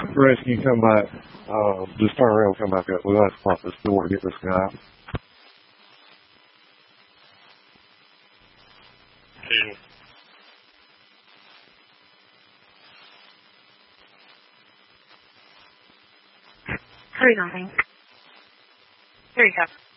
rescue come back, just turn around and come back up. We'll have to pop this door to get this guy out. Hurry, nothing. There you go.